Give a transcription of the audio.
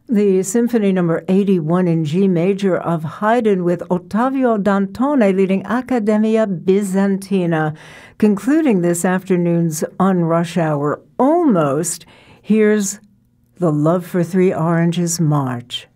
The Symphony No. 81 in G major of Haydn with Ottavio Dantone leading Accademia Bizantina. Concluding this afternoon's On Rush Hour almost, here's the Love for Three Oranges March.